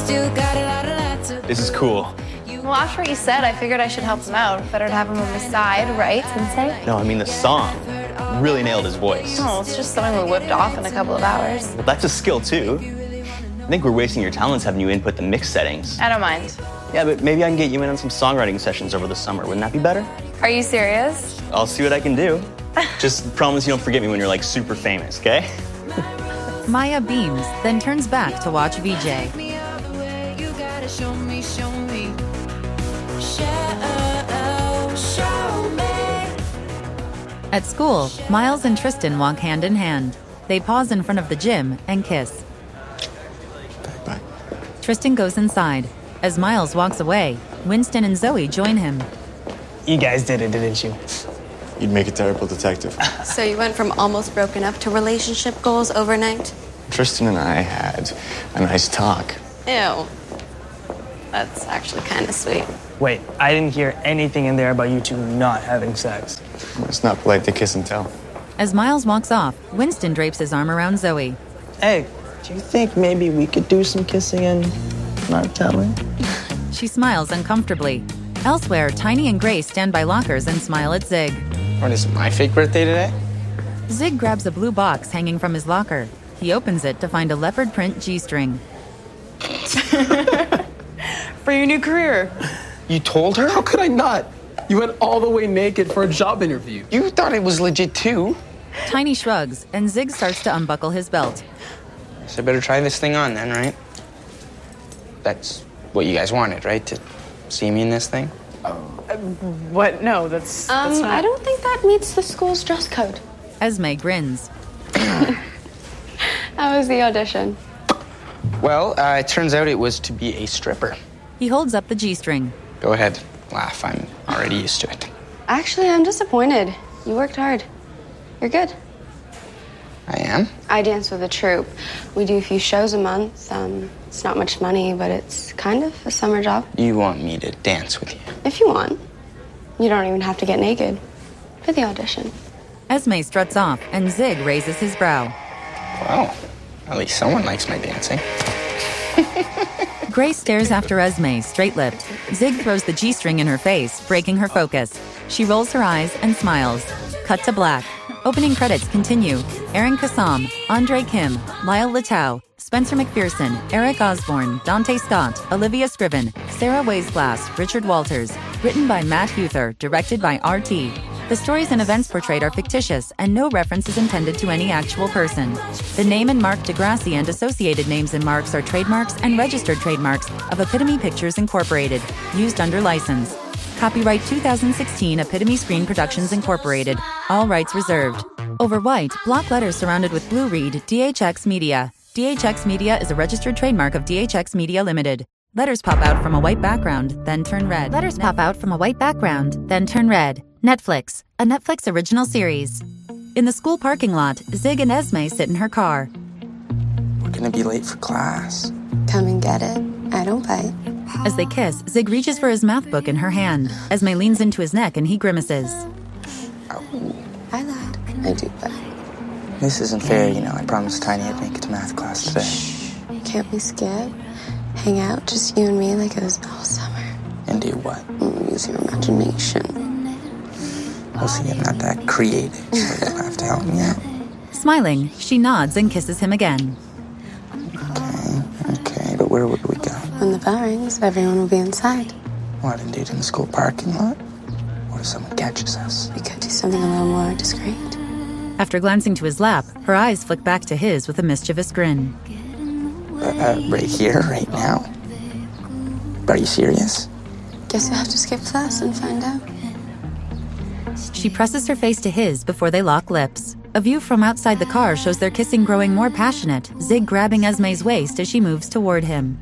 This is cool. Well, after what you said, I figured I should help him out. Better to have him on my side, right, Sensei? No, I mean the song really nailed his voice. Oh, it's just something we whipped off in a couple of hours. Well, that's a skill, too. I think we're wasting your talents having you input the mix settings. I don't mind. Yeah, but maybe I can get you in on some songwriting sessions over the summer. Wouldn't that be better? Are you serious? I'll see what I can do. Just promise you don't forget me when you're, like, super famous, okay? Maya beams, then turns back to watch VJ. At school, Miles and Tristan walk hand in hand. They pause in front of the gym and kiss. Bye. Tristan goes inside. As Miles walks away, Winston and Zoe join him. You guys did it, didn't you? You'd make a terrible detective. So you went from almost broken up to relationship goals overnight? Tristan and I had a nice talk. Ew. That's actually kind of sweet. Wait, I didn't hear anything in there about you two not having sex. It's not polite to kiss and tell. As Miles walks off, Winston drapes his arm around Zoe. Hey, do you think maybe we could do some kissing and not telling? She smiles uncomfortably. Elsewhere, Tiny and Grace stand by lockers and smile at Zig. What, is it my fake birthday today? Zig grabs a blue box hanging from his locker. He opens it to find a leopard print G-string. For your new career. You told her? How could I not? You went all the way naked for a job interview. You thought it was legit too. Tiny shrugs, and Zig starts to unbuckle his belt. So I better try this thing on then, right? That's what you guys wanted, right? To see me in this thing? What? No, that's not... I don't think that meets the school's dress code. Esme grins. How was the audition? Well, it turns out it was to be a stripper. He holds up the G-string. Go ahead, laugh. I'm already used to it. Actually, I'm disappointed. You worked hard. You're good. I am? I dance with a troupe. We do a few shows a month. It's not much money, but it's kind of a summer job. You want me to dance with you? If you want. You don't even have to get naked for the audition. Esme struts off, and Zig raises his brow. Well, at least someone likes my dancing. Grace stares after Esme, straight-lipped. Zig throws the G-string in her face, breaking her focus. She rolls her eyes and smiles. Cut to black. Opening credits continue. Aaron Kassam, Andre Kim, Lyle Litow, Spencer McPherson, Eric Osborne, Dante Scott, Olivia Scriven, Sarah Weisglass, Richard Walters. Written by Matt Huther, directed by RT. The stories and events portrayed are fictitious, and no reference is intended to any actual person. The name and mark Degrassi and associated names and marks are trademarks and registered trademarks of Epitome Pictures Incorporated, used under license. Copyright 2016 Epitome Screen Productions Incorporated. All rights reserved. Over white, block letters surrounded with blue read DHX Media. DHX Media is a registered trademark of DHX Media Limited. Letters pop out from a white background, then turn red. Letters pop out from a white background, then turn red. Netflix, a Netflix original series. In the school parking lot, Zig and Esme sit in her car. We're gonna be late for class. Come and get it. I don't bite. As they kiss, Zig reaches for his math book in her hand. Esme leans into his neck and he grimaces. Oh, I lied. I do bite. this isn't fair, you know. I promised Tiny I'd make it to math class today. Can't we skip? Hang out, just you and me like it was all summer. And do what? Use your imagination. I'll see, I'm not that creative, so you'll have to help me out. Smiling, she nods and kisses him again. Okay, but where would we go? When the bell rings, everyone will be inside. What, indeed, in the school parking lot? What if someone catches us? We could do something a little more discreet. After glancing to his lap, her eyes flick back to his with a mischievous grin. Right here, right now? Are you serious? Guess you'll have to skip class and find out. She presses her face to his before they lock lips. A view from outside the car shows their kissing growing more passionate, Zig grabbing Esme's waist as she moves toward him.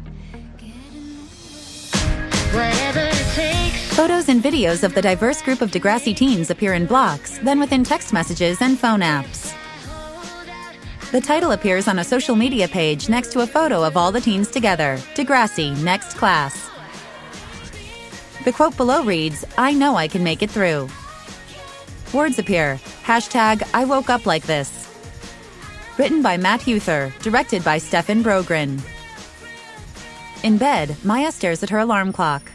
Photos and videos of the diverse group of Degrassi teens appear in blocks, then within text messages and phone apps. The title appears on a social media page next to a photo of all the teens together. Degrassi, next class. The quote below reads, "I know I can make it through." Words appear. Hashtag, I woke up like this. Written by Matt Huther, directed by Stefan Brogren. In bed, Maya stares at her alarm clock.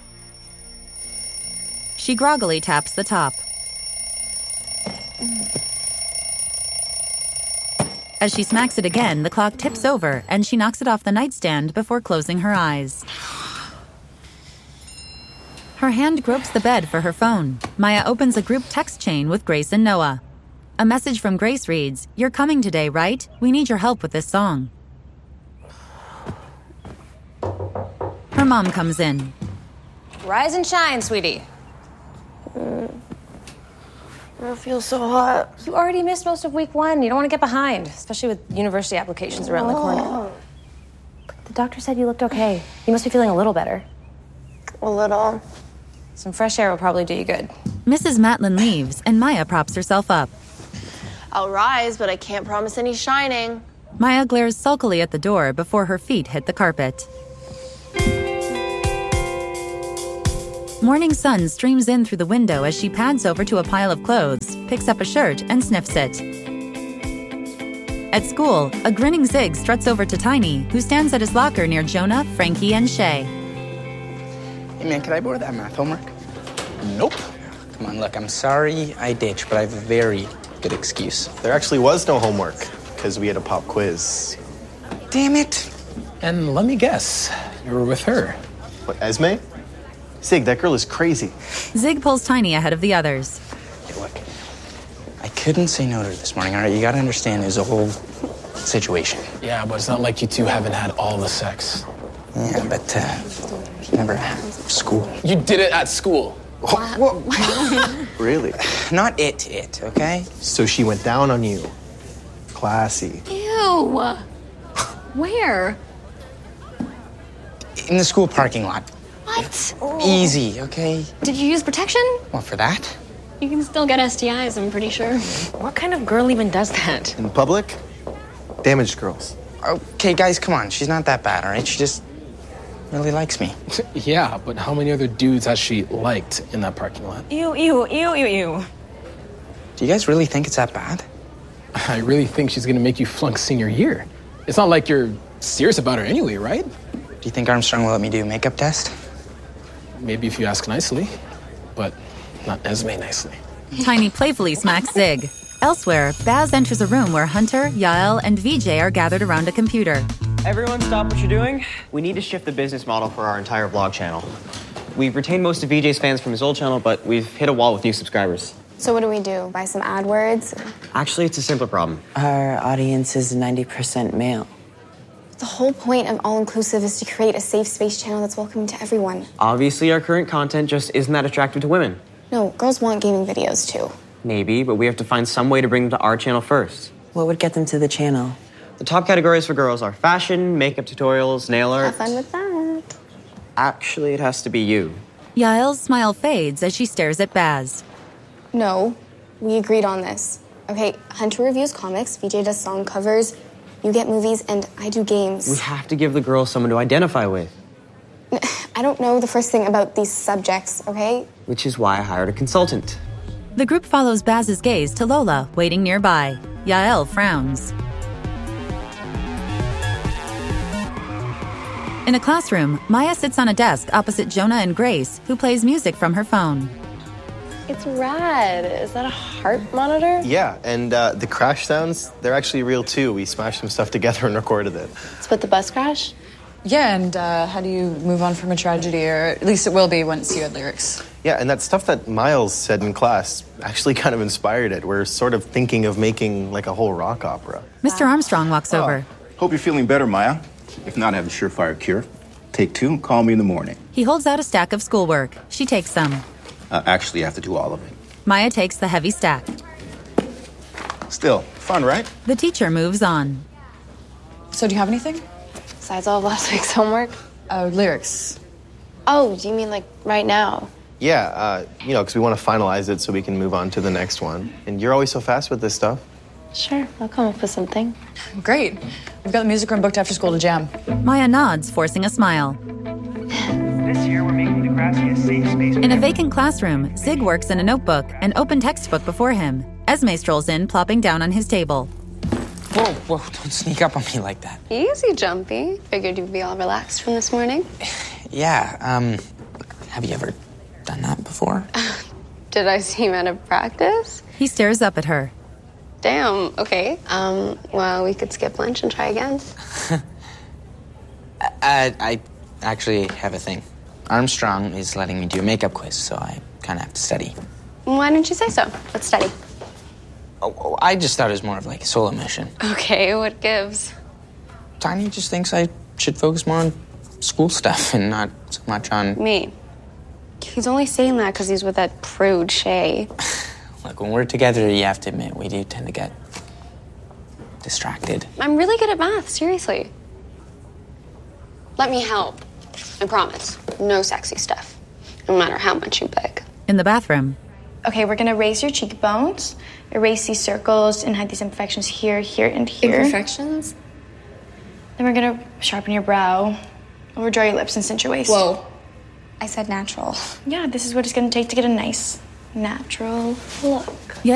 She groggily taps the top. As she smacks it again, the clock tips over and she knocks it off the nightstand before closing her eyes. Her hand gropes the bed for her phone. Maya opens a group text chain with Grace and Noah. A message from Grace reads, "You're coming today, right? We need your help with this song." Her mom comes in. Rise and shine, sweetie. I feel so hot. You already missed most of week 1. You don't want to get behind, especially with university applications around the corner. But the doctor said you looked okay. You must be feeling a little better. A little. Some fresh air will probably do you good. Mrs. Matlin leaves and Maya props herself up. I'll rise, but I can't promise any shining. Maya glares sulkily at the door before her feet hit the carpet. Morning sun streams in through the window as she pads over to a pile of clothes, picks up a shirt, and sniffs it. At school, a grinning Zig struts over to Tiny, who stands at his locker near Jonah, Frankie, and Shay. Hey, man, could I borrow that math homework? Nope. Come on, look, I'm sorry I ditched, but I have a very good excuse. There actually was no homework, because we had a pop quiz. Damn it. And let me guess, you were with her. What, Esme? Zig, that girl is crazy. Zig pulls Tiny ahead of the others. Hey, look, I couldn't say no to her this morning, all right? You gotta understand, there's a whole situation. Yeah, but it's not like you two haven't had all the sex. Yeah, but never at school. You did it at school. Really? Not it, okay? So she went down on you. Classy. Ew. Where? In the school parking lot. What? Easy, okay? Did you use protection? Well, for that? You can still get STIs, I'm pretty sure. What kind of girl even does that? In public? Damaged girls. Okay, guys, come on. She's not that bad, all right? She just really likes me. Yeah, but how many other dudes has she liked in that parking lot? Ew. Do you guys really think it's that bad? I really think she's gonna make you flunk senior year. It's not like you're serious about her anyway, right? Do you think Armstrong will let me do a makeup test? Maybe if you ask nicely, but not Esme nicely. Tiny playfully smacks Zig. Elsewhere, Baz enters a room where Hunter, Yael, and VJ are gathered around a computer. Everyone stop what you're doing. We need to shift the business model for our entire vlog channel. We've retained most of VJ's fans from his old channel, but we've hit a wall with new subscribers. So what do we do? Buy some AdWords? Actually, it's a simpler problem. Our audience is 90% male. The whole point of All-Inclusive is to create a safe space channel that's welcoming to everyone. Obviously, our current content just isn't that attractive to women. No, girls want gaming videos too. Maybe, but we have to find some way to bring them to our channel first. What would get them to the channel? The top categories for girls are fashion, makeup tutorials, nail art. Have fun with that. Actually, it has to be you. Yael's smile fades as she stares at Baz. No, we agreed on this. Okay, Hunter reviews comics, VJ does song covers, you get movies, and I do games. We have to give the girls someone to identify with. I don't know the first thing about these subjects, okay? Which is why I hired a consultant. The group follows Baz's gaze to Lola, waiting nearby. Yael frowns. In a classroom, Maya sits on a desk opposite Jonah and Grace, who plays music from her phone. It's rad. Is that a heart monitor? Yeah, and the crash sounds, they're actually real too. We smashed some stuff together and recorded it. It's with the bus crash? Yeah, and how do you move on from a tragedy, or at least it will be once you add lyrics? Yeah, and that stuff that Miles said in class actually kind of inspired it. We're sort of thinking of making like a whole rock opera. Mr. Armstrong walks over. Hope you're feeling better, Maya. If not, I have a surefire cure. Take 2 and call me in the morning. He holds out a stack of schoolwork. She takes some. Actually, I have to do all of it. Maya takes the heavy stack. Still, fun, right? The teacher moves on. So do you have anything? Besides all of last week's homework? Lyrics. Oh, do you mean like right now? Yeah, because we want to finalize it so we can move on to the next one. And you're always so fast with this stuff. Sure, I'll come up with something. Great. We've got the music room booked after school to jam. Maya nods, forcing a smile. This year, we're making Degrassi a safe space. In a vacant classroom, Zig works in a notebook, an open textbook before him. Esme strolls in, plopping down on his table. Whoa, don't sneak up on me like that. Easy, Jumpy. Figured you'd be all relaxed from this morning. Yeah, have you ever done that before? Did I seem out of practice? He stares up at her. Damn, okay. Well, we could skip lunch and try again. I actually have a thing. Armstrong is letting me do a makeup quiz, so I kind of have to study. Why didn't you say so? Let's study. Oh, I just thought it was more of like a solo mission. Okay, what gives? Tiny just thinks I should focus more on school stuff and not so much on... Me. He's only saying that because he's with that prude Shay. Look, when we're together, you have to admit, we do tend to get distracted. I'm really good at math, seriously. Let me help. I promise. No sexy stuff. No matter how much you beg. In the bathroom. Okay, we're gonna raise your cheekbones, erase these circles, and hide these imperfections here, here, and here. Imperfections? Then we're gonna sharpen your brow, overdraw your lips, and cinch your waist. Whoa. I said natural. Yeah, this is what it's gonna take to get a nice, natural look.